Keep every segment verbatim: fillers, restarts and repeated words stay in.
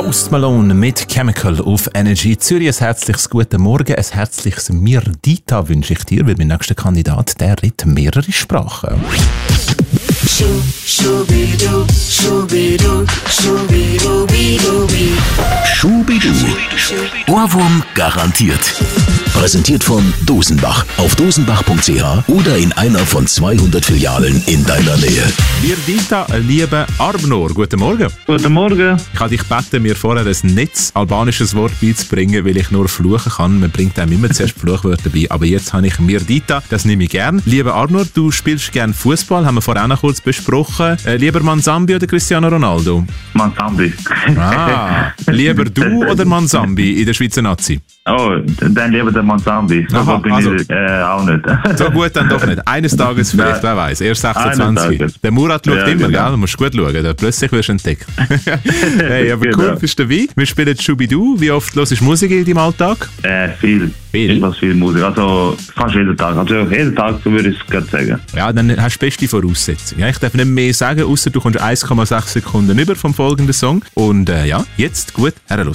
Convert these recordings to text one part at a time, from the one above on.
Post Malone mit Chemical auf Energy Zürich. Ein herzliches guten Morgen, ein herzliches Mirdita wünsche ich dir, weil mein nächster Kandidat, der redet mehrere Sprachen. Schu, schubidu, schubidu, schubidubidubi. Schubidu. Ohrwurm garantiert. Präsentiert von Dosenbach auf dosenbach punkt c h oder in einer von zweihundert Filialen in deiner Nähe. Mirdita, liebe Arbnor, guten Morgen. Guten Morgen. Ich habe dich gebeten, mir vorher ein Netz albanisches Wort beizubringen, weil ich nur fluchen kann. Man bringt einem immer zuerst Fluchwörter bei, aber jetzt habe ich Mirdita, das nehme ich gern. Lieber Arbnor, du spielst gern Fußball, haben wir vorher auch noch kurz besprochen. Äh, lieber Manzambi oder Cristiano Ronaldo? Manzambi. Ah, lieber du oder Manzambi in der Schweizer Nazi? Oh, dann lieber der Manzambi. So Aha, gut bin also, ich äh, auch nicht. So gut dann doch nicht. Eines Tages vielleicht, wer weiß. Erst sechsundzwanzig. Der Murat schaut ja, immer, genau. gell? Du musst gut schauen, da plötzlich wirst du entdeckt. Hey, aber Genau. cool, bist du dabei? Wir spielen Schubidu. Wie oft hörst du Musik in deinem Alltag? Äh, viel. Viel? Etwas viel Musik. Also fast jeden Tag. Also jeden Tag, so würde ich es gerade sagen. Ja, dann hast du beste Voraussetzungen. Ja, ich darf nicht mehr sagen, außer du kommst eins Komma sechs Sekunden über vom folgenden Song. Und äh, ja, jetzt gut herhören.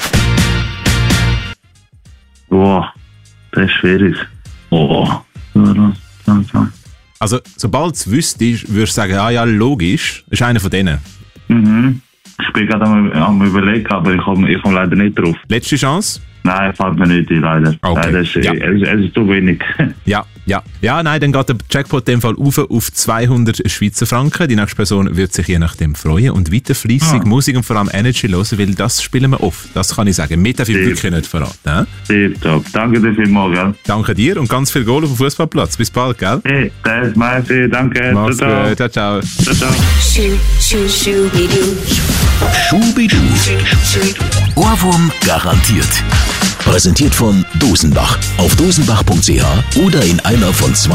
Boah, das ist schwierig. Boah. Also, sobald du es wüsstest, würdest du sagen, ah ja, logisch, ist einer von denen. Mhm. Ich bin gerade am, am überlegen, aber ich komme ich komm leider nicht drauf. Letzte Chance? Nein, fällt mir nicht ein, leider. Okay. Nein, das ist, Ja. es, es ist zu wenig. Ja, ja. Ja, nein, dann geht der Jackpot in dem Fall auf auf zweihundert Schweizer Franken. Die nächste Person wird sich je nachdem freuen und weiter fleissig Ah. Musik und vor allem Energy hören, weil das spielen wir oft. Das kann ich sagen. Mehr darf ich Ja. wirklich nicht verraten. Äh? Tipptopp. Danke dir vielmals, gell? Danke dir und ganz viel Goal auf dem Fußballplatz. Bis bald, gell? Hey, das ist merci. Danke. Mach's ciao, gut. Ciao, ciao. ciao. ciao. Schu, schu, schubidu. Schubidu. Ohrwurm garantiert. Präsentiert von Dosenbach auf dosenbach punkt c h oder in einer von zwei